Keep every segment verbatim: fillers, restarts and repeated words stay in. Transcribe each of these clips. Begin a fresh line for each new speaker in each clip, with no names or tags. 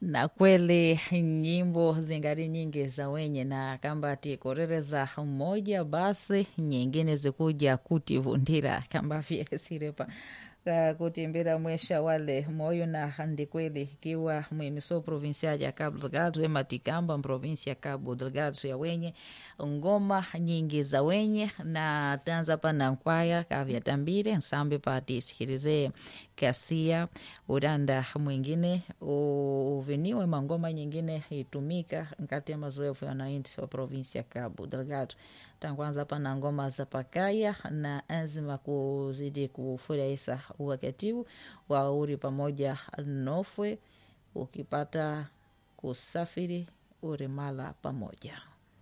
Na kweli nyimbo zingari nyingi za wenye na kamba tikorereza mmoja basi nyingine zikuja kutivundira kamba vile sirepa uh, kutimbira mwesha wale moyo na handi kweli ikiwa mwimiso provinsia ya Cabo Delgado ema tikamba provinsia ya Cabo Delgado ya wenye ngoma nyingi za wenye na tanza pana nkwaya kavya tambire nsambe pati sikirize kasia uranda mwingine uveniwe mangoma nyingine itumika nkati ya mazoefu ya wananchi wa provinsi ya Cabo Delgado. Tangwanza pana ngoma za pakaya na azima kuzidi kufurahisha wakati wa uri pamoja nofwe ukipata kusafiri urimala pamoja.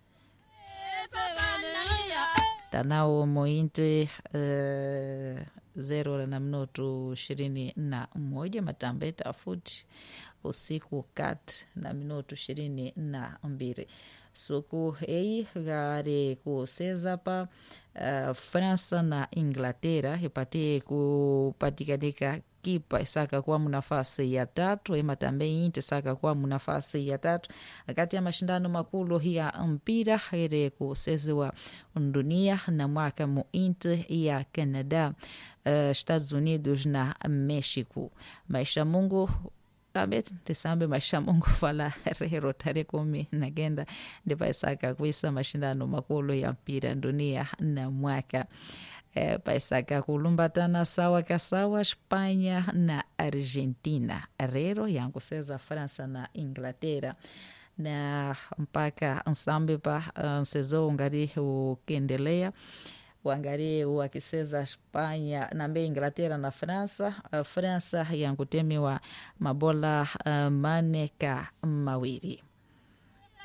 Tanao mointe uh, zero na minuto ishirini na moja matambeta futi usiku kat na minuto ishirini na mbili suku hei gari kuseza pa uh, Fransa na Inglaterra ipatie kupatikanika kipa isaka kwa munafasi ya tatu ema tambe inti saka kwa munafasi ya tatu akati ya mashindano makulu ya mpira here kuseziwa dunia na mwaka muinti ya Canada, uh, Estados Unidos na Mexico. Maisha Mungu Tambet tisambe maisha Mungu fala rero tare kumi na genda ndipa isaka kuisa mashindano makulu ya mpira dunia na mwaka E, paisaka kulumbatana sawa kasawa Spanya na Argentina rero yangu seza Fransa na Inglaterra na mpaka nsambe pa nsezo uh, ungari ukiendelea wangari wakiseza Spanya na mbe Inglaterra na Fransa uh, Fransa yangu temiwa mabola uh, maneka mawiri.